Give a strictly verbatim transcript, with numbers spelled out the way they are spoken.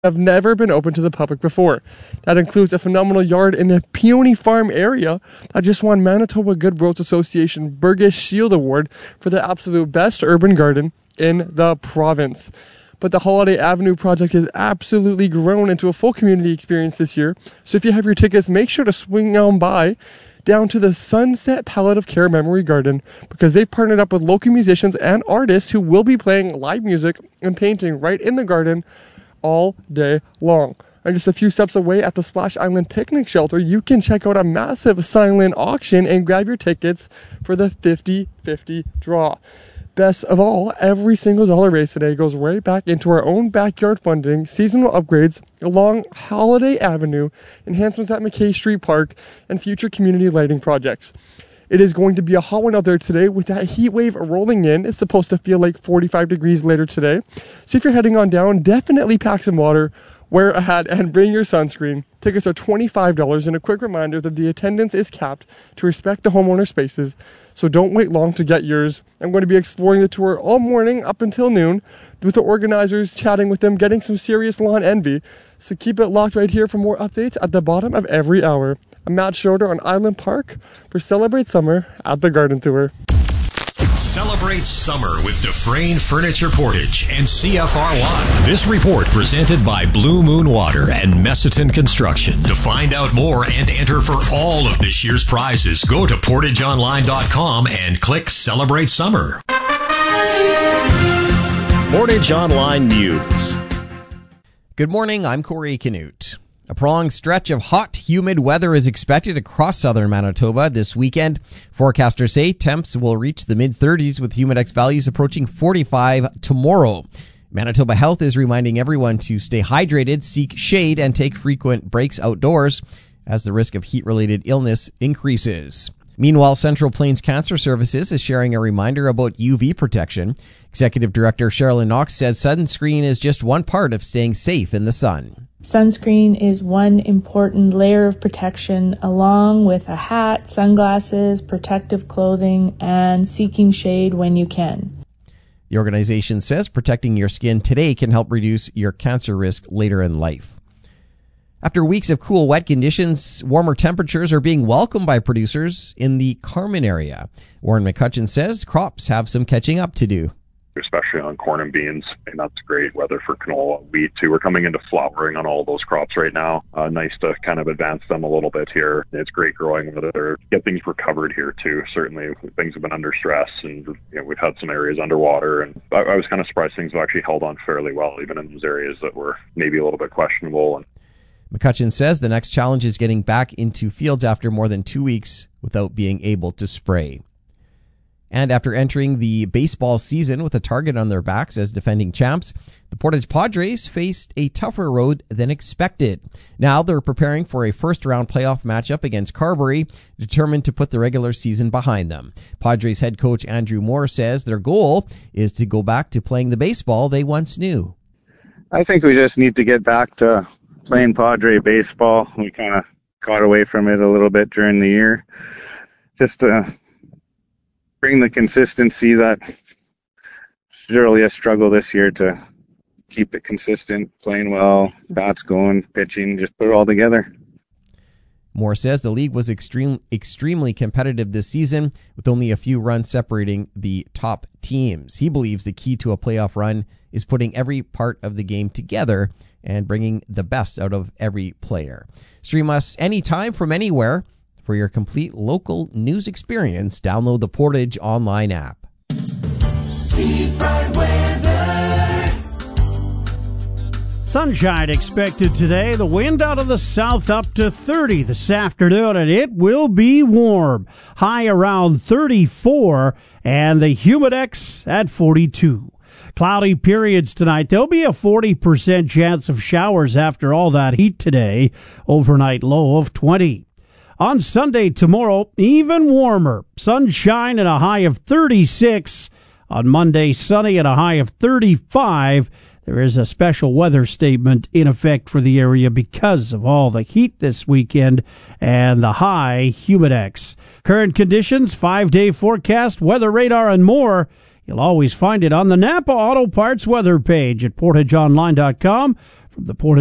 have never been open to the public before. That includes a phenomenal yard in the Peony Farm area that just won Manitoba Good Roads Association Burgess Shield Award for the absolute best urban garden in the province. But the Holiday Avenue project has absolutely grown into a full community experience this year. So if you have your tickets, make sure to swing on by down to the Sunset Palette of Care Memory Garden, because they've partnered up with local musicians and artists who will be playing live music and painting right in the garden all day long. And just a few steps away at the Splash Island Picnic Shelter, you can check out a massive silent auction and grab your tickets for the fifty fifty draw. Best of all, every single dollar raised today goes right back into our own backyard funding, seasonal upgrades along Holiday Avenue, enhancements at McKay Street Park, and future community lighting projects. It is going to be a hot one out there today with that heat wave rolling in. It's supposed to feel like forty-five degrees later today. So if you're heading on down, definitely pack some water, wear a hat, and bring your sunscreen. Tickets are twenty-five dollars, and a quick reminder that the attendance is capped to respect the homeowner spaces, so don't wait long to get yours. I'm going to be exploring the tour all morning up until noon with the organizers, chatting with them, getting some serious lawn envy. So keep it locked right here for more updates at the bottom of every hour. I'm Matt Schroeder on Island Park for Celebrate Summer at the Garden Tour. Celebrate summer with Dufresne Furniture Portage and C F R one. This report presented by Blue Moon Water and Messiton Construction. To find out more and enter for all of this year's prizes, go to portage online dot com and click Celebrate Summer. Portage Online News. Good morning, I'm Corey Canute. A prolonged stretch of hot, humid weather is expected across southern Manitoba this weekend. Forecasters say temps will reach the mid-thirties with Humidex values approaching forty-five tomorrow. Manitoba Health is reminding everyone to stay hydrated, seek shade, and take frequent breaks outdoors as the risk of heat-related illness increases. Meanwhile, Central Plains Cancer Services is sharing a reminder about U V protection. Executive Director Sherilyn Knox says sunscreen is just one part of staying safe in the sun. Sunscreen is one important layer of protection, along with a hat, sunglasses, protective clothing, and seeking shade when you can. The organization says protecting your skin today can help reduce your cancer risk later in life. After weeks of cool, wet conditions, warmer temperatures are being welcomed by producers in the Carman area. Warren McCutcheon says crops have some catching up to do. Especially on corn and beans, and that's great weather for canola, wheat too. We're coming into flowering on all those crops right now. Uh, nice to kind of advance them a little bit here. It's great growing weather. Get things recovered here too. Certainly things have been under stress, and you know, we've had some areas underwater, and I, I was kind of surprised things have actually held on fairly well, even in those areas that were maybe a little bit questionable. And McCutcheon says the next challenge is getting back into fields after more than two weeks without being able to spray. And after entering the baseball season with a target on their backs as defending champs, the Portage Padres faced a tougher road than expected. Now they're preparing for a first-round playoff matchup against Carberry, determined to put the regular season behind them. Padres head coach Andrew Moore says their goal is to go back to playing the baseball they once knew. I think we just need to get back to playing Padre baseball. We kind of got away from it a little bit during the year. Just to bring the consistency that it's really a struggle this year to keep it consistent, playing well, bats going, pitching, just put it all together. Moore says the league was extreme, extremely competitive this season, with only a few runs separating the top teams. He believes the key to a playoff run is putting every part of the game together and bringing the best out of every player. Stream us anytime from anywhere. For your complete local news experience, download the Portage Online app. Seafront weather. Sunshine expected today. The wind out of the south up to thirty this afternoon, and it will be warm. High around thirty-four, and the Humidex at forty-two. Cloudy periods tonight. There'll be a forty percent chance of showers after all that heat today. Overnight low of twenty. On Sunday tomorrow, even warmer. Sunshine and a high of thirty-six. On Monday, sunny and a high of thirty-five. There is a special weather statement in effect for the area because of all the heat this weekend and the high Humidex. Current conditions, five-day forecast, weather radar, and more. You'll always find it on the Napa Auto Parts weather page at portage online dot com. From From the Portage